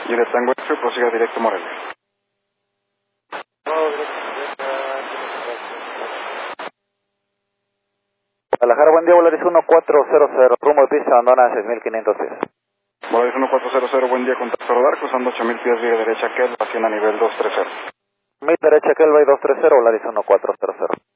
Y de Tango X prosiga directo Morelia. Guadalajara, buen día, Volaris 1400, rumbo de pista, abandona 6500 pies. Volaris 1400, buen día, contacto radar, cruzando 8000 pies vía derecha, que es a nivel 230. Mil derecha, Kelvin 230, Volaris 1400.